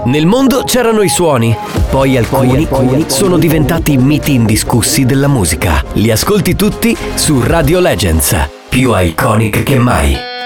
Nel mondo c'erano i suoni, poi alcuni sono diventati miti indiscussi della musica. Li ascolti tutti su Radio Legends, più iconic che mai.